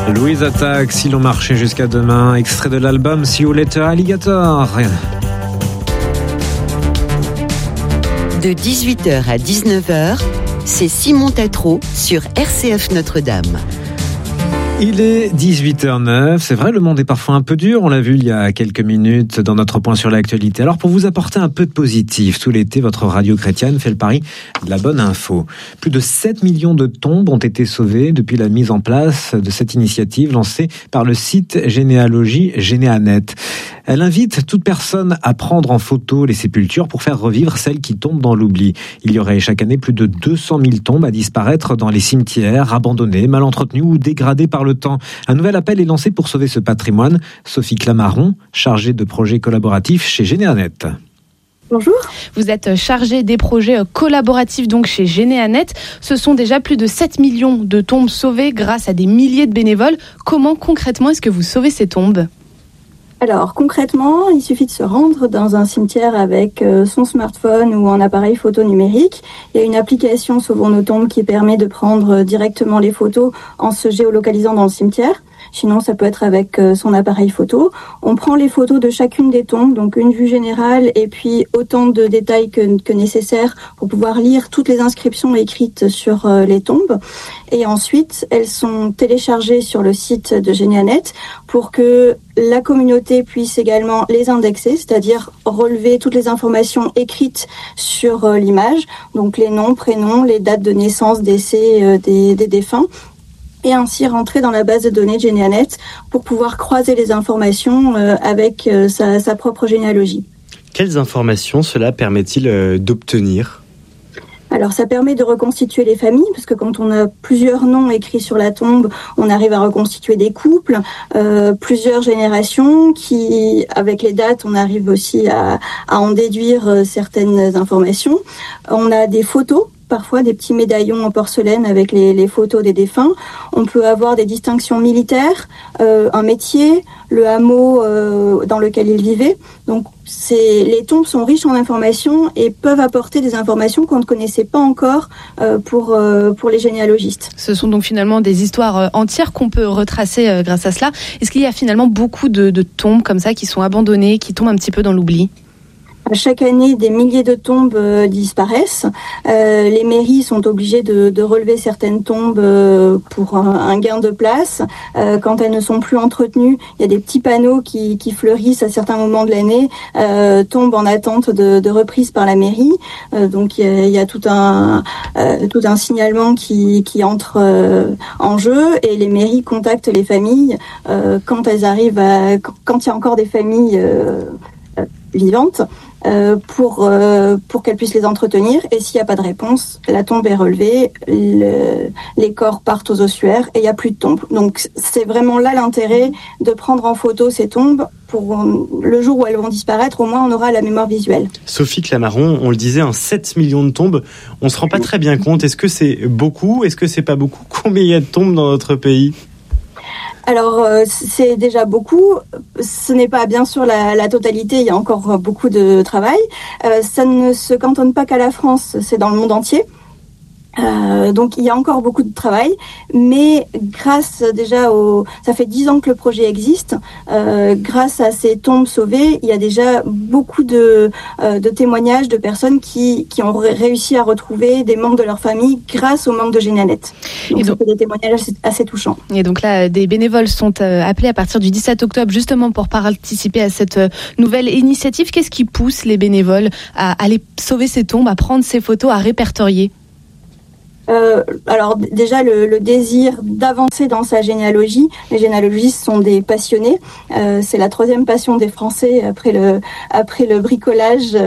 Louise Attaque, si l'on marchait jusqu'à demain, extrait de l'album See You Later Alligator. De 18h à 19h, c'est Simon Tatro sur RCF Notre-Dame. Il est 18h09, c'est vrai, le monde est parfois un peu dur, on l'a vu il y a quelques minutes dans notre point sur l'actualité. Alors pour vous apporter un peu de positif, tout l'été, votre radio chrétienne fait le pari de la bonne info. Plus de 7 millions de tombes ont été sauvées depuis la mise en place de cette initiative lancée par le site Généalogie Généanet. Elle invite toute personne à prendre en photo les sépultures pour faire revivre celles qui tombent dans l'oubli. Il y aurait chaque année plus de 200 000 tombes à disparaître dans les cimetières, abandonnées, mal entretenues ou dégradées par le temps. Un nouvel appel est lancé pour sauver ce patrimoine. Sophie Clamaron, chargée de projets collaboratifs chez Généanet. Bonjour. Vous êtes chargé des projets collaboratifs donc chez Généanet. Ce sont déjà plus de 7 millions de tombes sauvées grâce à des milliers de bénévoles. Comment concrètement est-ce que vous sauvez ces tombes ? Alors concrètement, il suffit de se rendre dans un cimetière avec son smartphone ou un appareil photo numérique. Il y a une application Sauvons nos tombes qui permet de prendre directement les photos en se géolocalisant dans le cimetière. Sinon, ça peut être avec son appareil photo. On prend les photos de chacune des tombes, donc une vue générale et puis autant de détails que nécessaire pour pouvoir lire toutes les inscriptions écrites sur les tombes. Et ensuite, elles sont téléchargées sur le site de Généanet pour que la communauté puisse également les indexer, c'est-à-dire relever toutes les informations écrites sur l'image, donc les noms, prénoms, les dates de naissance, décès des défunts, et ainsi rentrer dans la base de données de Généanet pour pouvoir croiser les informations avec sa propre généalogie. Quelles informations cela permet-il d'obtenir ? Alors ça permet de reconstituer les familles, parce que quand on a plusieurs noms écrits sur la tombe, on arrive à reconstituer des couples, plusieurs générations, qui, avec les dates, on arrive aussi à en déduire certaines informations. On a des photos, parfois des petits médaillons en porcelaine avec les photos des défunts. On peut avoir des distinctions militaires, un métier, le hameau dans lequel ils vivaient. Donc les tombes sont riches en informations et peuvent apporter des informations qu'on ne connaissait pas encore pour les généalogistes. Ce sont donc finalement des histoires entières qu'on peut retracer grâce à cela. Est-ce qu'il y a finalement beaucoup de tombes comme ça qui sont abandonnées, qui tombent un petit peu dans l'oubli ? Chaque année, des milliers de tombes disparaissent. Les mairies sont obligées de relever certaines tombes pour un gain de place. Quand elles ne sont plus entretenues, il y a des petits panneaux qui fleurissent à certains moments de l'année, tombent en attente de reprise par la mairie. Donc il y a tout un signalement qui entre en jeu, et les mairies contactent les familles quand elles arrivent quand il y a encore des familles vivantes, pour qu'elles puissent les entretenir. Et s'il n'y a pas de réponse, la tombe est relevée, les corps partent aux ossuaires et il n'y a plus de tombe. Donc c'est vraiment là l'intérêt de prendre en photo ces tombes. Pour le jour où elles vont disparaître, au moins on aura la mémoire visuelle. Sophie Clamaron, on le disait, 7 millions de tombes, on ne se rend pas très bien compte. Est-ce que c'est beaucoup ? Est-ce que c'est pas beaucoup ? Combien il y a de tombes dans notre pays ? Alors, c'est déjà beaucoup. Ce n'est pas bien sûr la totalité, il y a encore beaucoup de travail. Ça ne se cantonne pas qu'à la France, c'est dans le monde entier. Donc il y a encore beaucoup de travail, mais grâce déjà ça fait 10 ans que le projet existe, grâce à ces tombes sauvées, il y a déjà beaucoup de témoignages de personnes qui ont réussi à retrouver des membres de leur famille grâce aux membres de Généanet. Donc c'est des témoignages assez touchants. Et donc là, des bénévoles sont appelés à partir du 17 octobre justement pour participer à cette nouvelle initiative. Qu'est-ce qui pousse les bénévoles à aller sauver ces tombes, à prendre ces photos, à répertorier ? Alors déjà le désir d'avancer dans sa généalogie. Les généalogistes sont des passionnés. C'est la 3e passion des Français après le bricolage.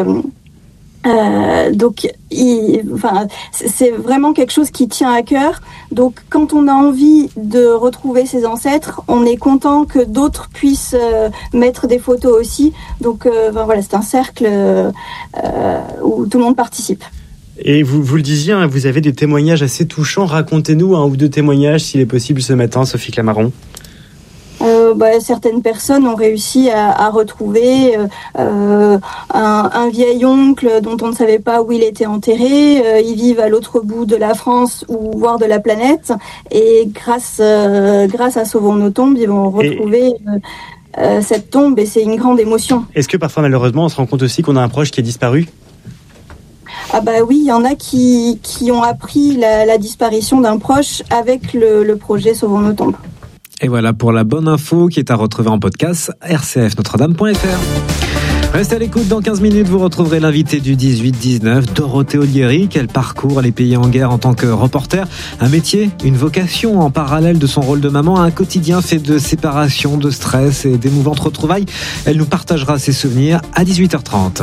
Donc c'est vraiment quelque chose qui tient à cœur. Donc quand on a envie de retrouver ses ancêtres, on est content que d'autres puissent mettre des photos aussi. Donc voilà, c'est un cercle où tout le monde participe. Et vous le disiez, vous avez des témoignages assez touchants. Racontez-nous un ou deux témoignages, s'il est possible, ce matin, Sophie Clamaron. certaines personnes ont réussi à retrouver un vieil oncle dont on ne savait pas où il était enterré. Ils vivent à l'autre bout de la France ou voire de la planète, et grâce à Sauvons nos tombes, ils vont retrouver cette tombe, et c'est une grande émotion. Est-ce que parfois, malheureusement, on se rend compte aussi qu'on a un proche qui est disparu ? Oui, il y en a qui ont appris la disparition d'un proche avec le projet Sauvons nos tombes. Et voilà pour la bonne info qui est à retrouver en podcast rcfnotredame.fr. Restez à l'écoute, dans 15 minutes, vous retrouverez l'invité du 18-19, Dorothée Olieri. Quel parcours les pays en guerre en tant que reporter. Un métier, une vocation en parallèle de son rôle de maman, un quotidien fait de séparation, de stress et d'émouvantes retrouvailles. Elle nous partagera ses souvenirs à 18h30.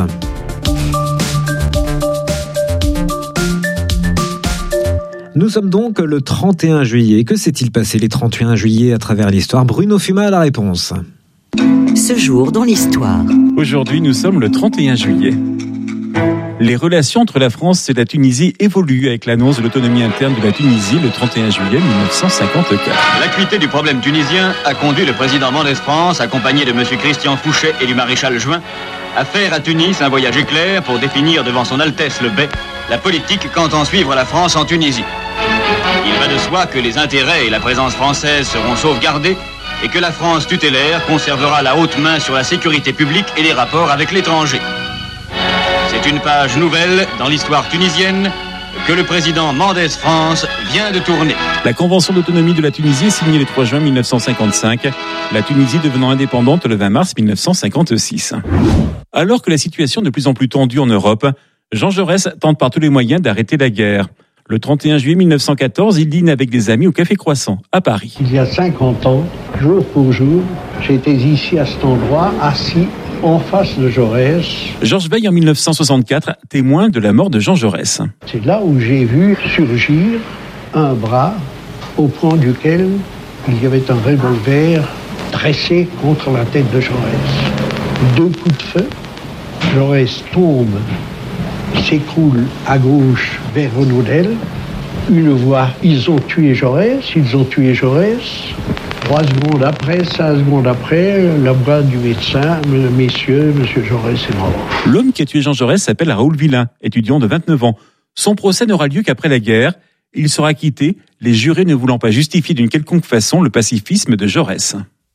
Nous sommes donc le 31 juillet. Que s'est-il passé les 31 juillet à travers l'histoire ? Bruno Fuma a la réponse. Ce jour dans l'histoire. Aujourd'hui, nous sommes le 31 juillet. Les relations entre la France et la Tunisie évoluent avec l'annonce de l'autonomie interne de la Tunisie le 31 juillet 1954. L'acuité du problème tunisien a conduit le président Mendès France, accompagné de M. Christian Fouchet et du maréchal Juin, à faire à Tunis un voyage éclair pour définir devant son Altesse le Bey la politique qu'entend suivre la France en Tunisie. Il va de soi que les intérêts et la présence française seront sauvegardés et que la France tutélaire conservera la haute main sur la sécurité publique et les rapports avec l'étranger. C'est une page nouvelle dans l'histoire tunisienne que le président Mendès France vient de tourner. La Convention d'autonomie de la Tunisie est signée le 3 juin 1955, la Tunisie devenant indépendante le 20 mars 1956. Alors que la situation est de plus en plus tendue en Europe, Jean Jaurès tente par tous les moyens d'arrêter la guerre. Le 31 juillet 1914, il dîne avec des amis au Café Croissant, à Paris. Il y a 50 ans, jour pour jour, j'étais ici à cet endroit, assis en face de Jaurès. Georges Veil en 1964, témoin de la mort de Jean Jaurès. C'est là où j'ai vu surgir un bras au point duquel il y avait un revolver dressé contre la tête de Jaurès. 2 coups de feu, Jaurès tombe, s'écroule à gauche vers Renaudel. Une voix, ils ont tué Jaurès, ils ont tué Jaurès. 3 secondes après, 5 secondes après, le bras du médecin, monsieur Jaurès est mort. L'homme qui a tué Jean Jaurès s'appelle Raoul Villain, étudiant de 29 ans. Son procès n'aura lieu qu'après la guerre. Il sera acquitté, les jurés ne voulant pas justifier d'une quelconque façon le pacifisme de Jaurès.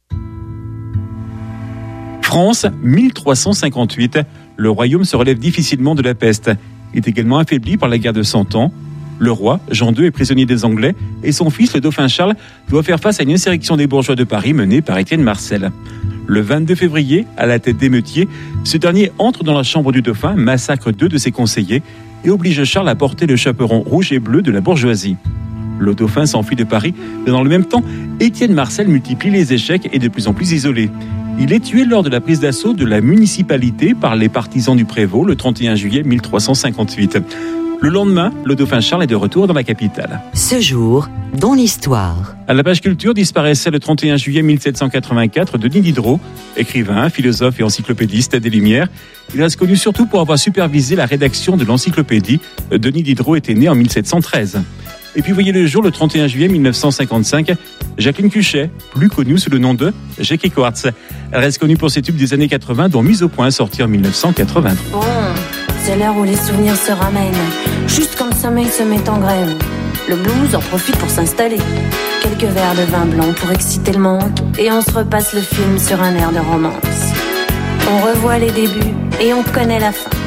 France, 1358. Le royaume se relève difficilement de la peste. Il est également affaibli par la guerre de 100 ans. Le roi, Jean II, est prisonnier des Anglais et son fils, le dauphin Charles, doit faire face à une insurrection des bourgeois de Paris menée par Étienne Marcel. Le 22 février, à la tête d'émeutiers, ce dernier entre dans la chambre du dauphin, massacre 2 de ses conseillers et oblige Charles à porter le chaperon rouge et bleu de la bourgeoisie. Le dauphin s'enfuit de Paris, mais dans le même temps, Étienne Marcel multiplie les échecs et est de plus en plus isolé. Il est tué lors de la prise d'assaut de la municipalité par les partisans du prévôt le 31 juillet 1358. Le lendemain, le dauphin Charles est de retour dans la capitale. Ce jour, dans l'histoire. À la page culture disparaissait le 31 juillet 1784 Denis Diderot, écrivain, philosophe et encyclopédiste des Lumières. Il reste connu surtout pour avoir supervisé la rédaction de l'encyclopédie. Denis Diderot était né en 1713. Et puis voyez le jour le 31 juillet 1955, Jacqueline Cuchet, plus connue sous le nom de Jackie Quartz. Elle reste connue pour ses tubes des années 80, dont Mise au point, sorti en 1983. Bon, c'est l'heure où les souvenirs se ramènent, juste quand le sommeil se met en graine. Le blues en profite pour s'installer. Quelques verres de vin blanc pour exciter le manque, et on se repasse le film sur un air de romance. On revoit les débuts et on connaît la fin.